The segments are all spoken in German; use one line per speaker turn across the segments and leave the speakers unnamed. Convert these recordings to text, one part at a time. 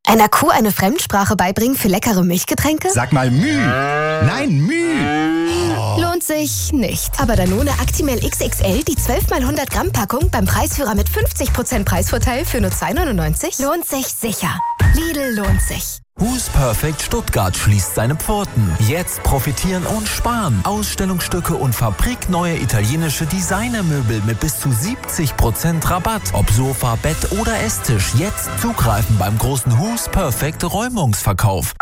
Einer Kuh eine Fremdsprache beibringen für leckere Milchgetränke?
Sag mal Müh. Nein, Müh.
Oh. Lohnt sich nicht. Aber Danone Actimel XXL, die 12 x 100 Gramm Packung beim Preisführer mit 50% Preisvorteil für nur 2,99? Lohnt sich sicher. Lidl lohnt sich.
Who's Perfect Stuttgart schließt seine Pforten. Jetzt profitieren und sparen. Ausstellungsstücke und fabrikneue italienische Designermöbel mit bis zu 70% Rabatt. Ob Sofa, Bett oder Esstisch. Jetzt zugreifen beim großen Who's Perfect Räumungsverkauf.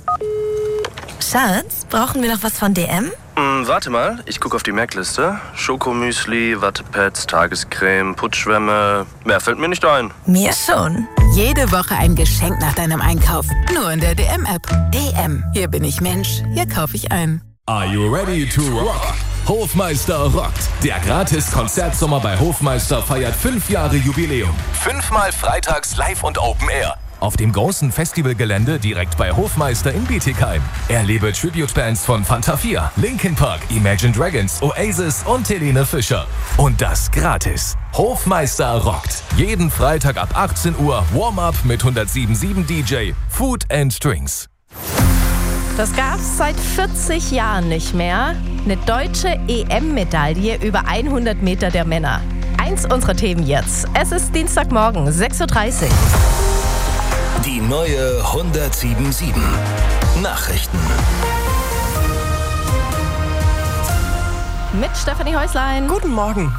Schatz, brauchen wir noch was von DM?
Warte mal, ich gucke auf die Merkliste. Schokomüsli, Wattepads, Tagescreme, Putzschwämme. Mehr fällt mir nicht ein.
Mir schon.
Jede Woche ein Geschenk nach deinem Einkauf. Nur in der DM-App. DM. Hier bin ich Mensch. Hier kaufe ich ein.
Are you ready to rock? Hofmeister rockt. Der Gratis-Konzertsommer bei Hofmeister feiert 5 Jahre Jubiläum. 5-mal freitags live und Open Air. Auf dem großen Festivalgelände direkt bei Hofmeister in Bietigheim. Erlebe Tribute-Bands von Fanta 4, Linkin Park, Imagine Dragons, Oasis und Helene Fischer. Und das gratis. Hofmeister rockt. Jeden Freitag ab 18 Uhr Warm-Up mit 107.7 DJ, Food and Drinks.
Das gab's seit 40 Jahren nicht mehr. Eine deutsche EM-Medaille über 100 Meter der Männer. Eins unserer Themen jetzt. Es ist Dienstagmorgen, 6.30 Uhr.
Die neue 107.7 Nachrichten.
Mit Stefanie Häuslein.
Guten Morgen.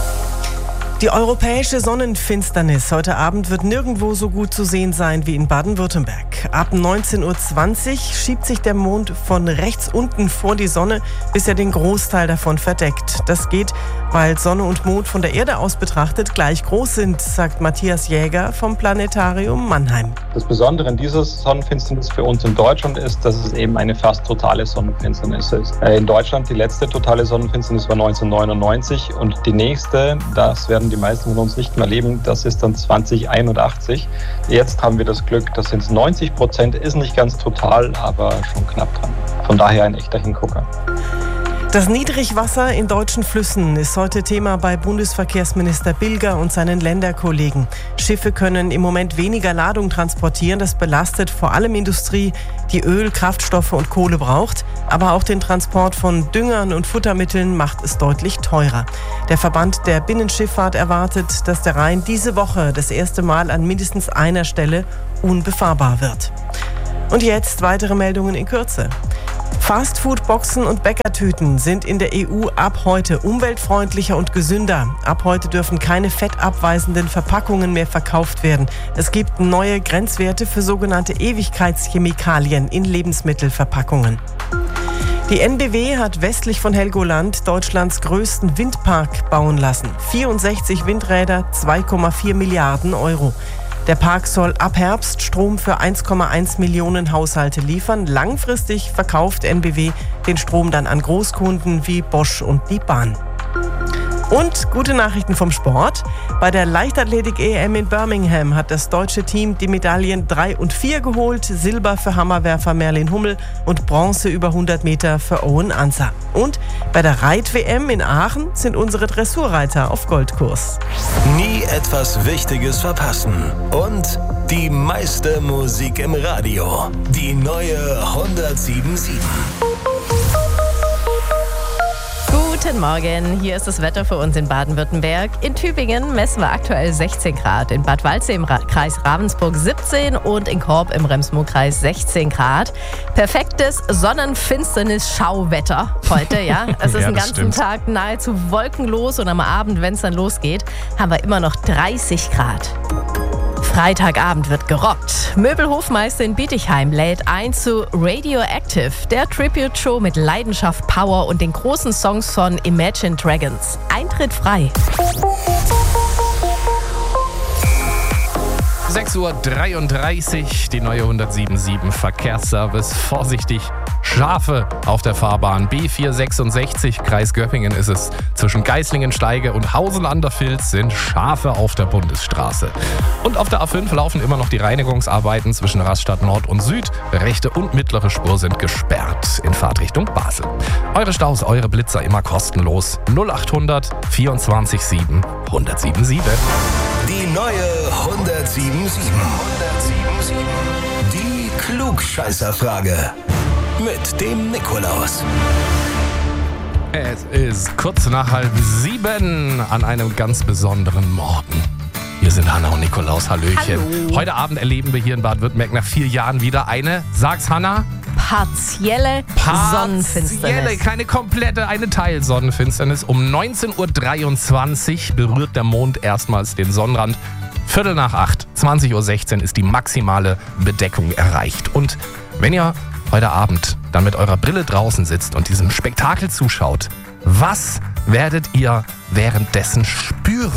Die europäische Sonnenfinsternis heute Abend wird nirgendwo so gut zu sehen sein wie in Baden-Württemberg. Ab 19.20 Uhr schiebt sich der Mond von rechts unten vor die Sonne, bis er den Großteil davon verdeckt. Das geht, weil Sonne und Mond von der Erde aus betrachtet gleich groß sind, sagt Matthias Jäger vom Planetarium Mannheim.
Das Besondere an dieser Sonnenfinsternis für uns in Deutschland ist, dass es eben eine fast totale Sonnenfinsternis ist. In Deutschland die letzte totale Sonnenfinsternis war 1999 und die nächste, das werden die meisten von uns nicht mehr erleben, das ist dann 2081. Jetzt haben wir das Glück, das sind 90%, ist nicht ganz total, aber schon knapp dran. Von daher ein echter Hingucker.
Das Niedrigwasser in deutschen Flüssen ist heute Thema bei Bundesverkehrsminister Bilger und seinen Länderkollegen. Schiffe können im Moment weniger Ladung transportieren. Das belastet vor allem Industrie, die Öl, Kraftstoffe und Kohle braucht. Aber auch den Transport von Düngern und Futtermitteln macht es deutlich teurer. Der Verband der Binnenschifffahrt erwartet, dass der Rhein diese Woche das erste Mal an mindestens einer Stelle unbefahrbar wird. Und jetzt weitere Meldungen in Kürze. Fastfood-Boxen und Bäckertüten sind in der EU ab heute umweltfreundlicher und gesünder. Ab heute dürfen keine fettabweisenden Verpackungen mehr verkauft werden. Es gibt neue Grenzwerte für sogenannte Ewigkeitschemikalien in Lebensmittelverpackungen. Die NBW hat westlich von Helgoland Deutschlands größten Windpark bauen lassen. 64 Windräder, 2,4 Milliarden Euro. Der Park soll ab Herbst Strom für 1,1 Millionen Haushalte liefern. Langfristig verkauft NBW den Strom dann an Großkunden wie Bosch und die Bahn. Und gute Nachrichten vom Sport. Bei der Leichtathletik-EM in Birmingham hat das deutsche Team die Medaillen 3 und 4 geholt. Silber für Hammerwerfer Merlin Hummel und Bronze über 100 Meter für Owen Anser. Und bei der Reit-WM in Aachen sind unsere Dressurreiter auf Goldkurs.
Nie etwas Wichtiges verpassen. Und die meiste Musik im Radio. Die neue 107.7.
Guten Morgen, hier ist das Wetter für uns in Baden-Württemberg. In Tübingen messen wir aktuell 16 Grad, in Bad Waldsee im Kreis Ravensburg 17 und in Korb im Remsmoor-Kreis 16 Grad. Perfektes Sonnenfinsternis-Schauwetter heute, ja. Es ist den ganzen Tag nahezu wolkenlos und am Abend, wenn es dann losgeht, haben wir immer noch 30 Grad. Freitagabend wird gerockt. Möbelhofmeister in Bietigheim lädt ein zu Radioactive, der Tribute-Show mit Leidenschaft, Power und den großen Songs von Imagine Dragons. Eintritt frei.
6.33 Uhr, die neue 107.7 Verkehrsservice. Vorsichtig, Schafe auf der Fahrbahn. B466, Kreis Göppingen ist es. Zwischen Geislingen-Steige und Hausen an der Vilz sind Schafe auf der Bundesstraße. Und auf der A5 laufen immer noch die Reinigungsarbeiten zwischen Rastatt Nord und Süd. Rechte und mittlere Spur sind gesperrt in Fahrtrichtung Basel. Eure Staus, eure Blitzer immer kostenlos. 0800 24 7 1077.
Die neue
107.7. Die Klugscheißerfrage mit dem Nikolaus.
Es ist kurz nach 6:30 an einem ganz besonderen Morgen. Hier sind Hanna und Nikolaus. Hallöchen.
Hallo.
Heute Abend erleben wir hier in Baden-Württemberg nach 4 Jahren wieder eine, sag's Hanna?
Partielle Sonnenfinsternis.
Keine komplette, eine Teilsonnenfinsternis. Um 19:23 Uhr berührt der Mond erstmals den Sonnenrand. 7:45, 20:16 Uhr ist die maximale Bedeckung erreicht. Und wenn ihr heute Abend dann mit eurer Brille draußen sitzt und diesem Spektakel zuschaut, was werdet ihr währenddessen spüren?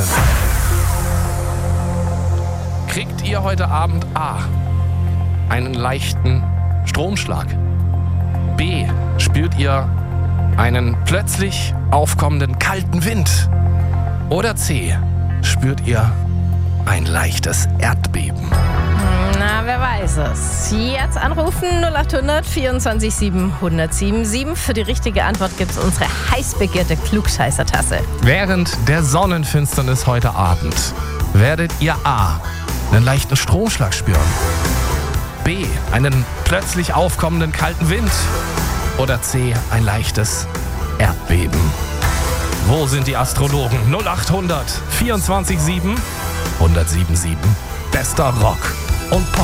Kriegt ihr heute Abend A, einen leichten Stromschlag? B, spürt ihr einen plötzlich aufkommenden kalten Wind? Oder C, spürt ihr ein leichtes Erdbeben?
Na, wer weiß es. Jetzt anrufen 0800 24 7 1077. Für die richtige Antwort gibt es unsere heiß begehrte Klugscheißer-Tasse.
Während der Sonnenfinsternis heute Abend werdet ihr A, einen leichten Stromschlag spüren, B, einen plötzlich aufkommenden kalten Wind oder C, ein leichtes Erdbeben. Wo sind die Astrologen? 0800 24 7 1077. Bester Rock und Pop